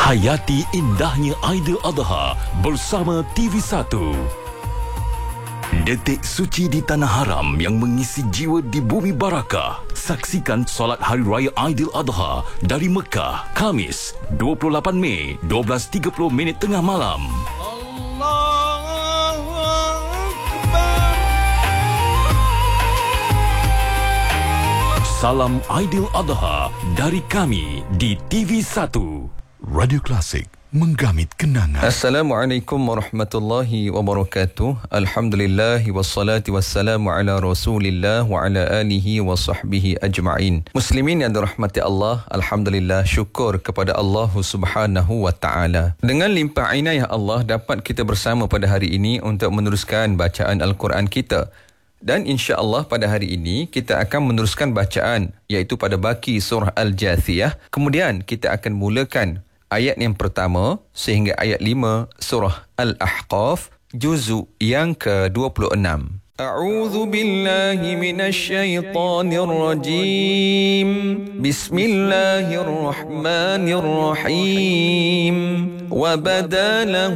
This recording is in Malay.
Hayati indahnya Aidiladha bersama TV1. Detik suci di tanah haram yang mengisi jiwa di bumi barakah. Saksikan solat Hari Raya Aidiladha dari Mekah, Khamis 28 Mei 12.30 tengah malam. Salam Aidiladha dari kami di TV1. Radio Klasik, menggamit kenangan. Assalamualaikum warahmatullahi wabarakatuh. Alhamdulillah wassalatu wassalamu ala Rasulillah wa ala alihi wa sahbihi ajma'in. Muslimin yang dirahmati Allah, alhamdulillah, syukur kepada Allah Subhanahu wa taala. Dengan limpah inayah Allah dapat kita bersama pada hari ini untuk meneruskan bacaan Al-Quran kita. Dan insya-Allah pada hari ini kita akan meneruskan bacaan iaitu pada baki surah Al-Jathiyah. Kemudian kita akan mulakan ayat yang pertama sehingga ayat 5 surah Al-Ahqaf juzuk yang ke-26. A'udzu billahi minasy syaithanir rajim. Bismillahirrahmanirrahim. Wa badala